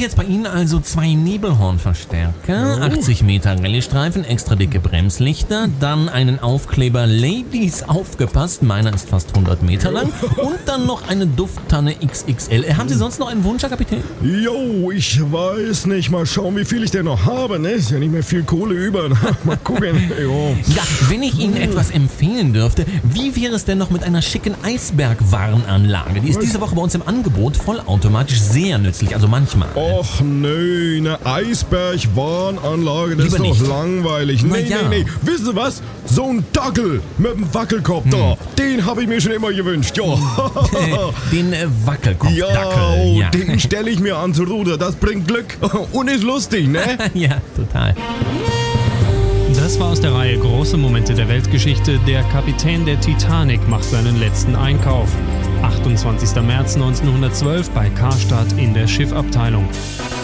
jetzt bei Ihnen also 2 Nebelhornverstärker, 80 Meter Rallye-Streifen, extra dicke Bremslichter, dann einen Aufkleber Ladies aufgepasst, meiner ist fast 100 Meter lang, und dann noch eine Dufttanne XXL. Haben Sie sonst noch einen Wunsch, Herr Kapitän? Jo, ich weiß nicht. Mal schauen, wie viel ich denn noch habe, ne? Ist ja nicht mehr viel Kohle über. Mal gucken. Jo. Ja, wenn ich Ihnen etwas empfehlen dürfte, wie wäre es denn noch mit einer schicken Eisberg-Warnanlage? Die ist diese Woche bei uns im Angebot, vollautomatisch, sehr nützlich, also manchmal. Och nö, eine Eisberg-Warnanlage, das Lieber ist doch nicht. langweilig. Na Nee. Wissen Sie was? So ein Dackel mit einem Wackelkopf da, den habe ich mir schon immer gewünscht, ja. Den Wackelkopfdackel. Ja, den stelle ich mir ans Ruder, das bringt Glück und ist lustig, ne? Ja, total. Das war aus der Reihe Große Momente der Weltgeschichte. Der Kapitän der Titanic macht seinen letzten Einkauf. 28. März 1912 bei Karstadt in der Schiffabteilung.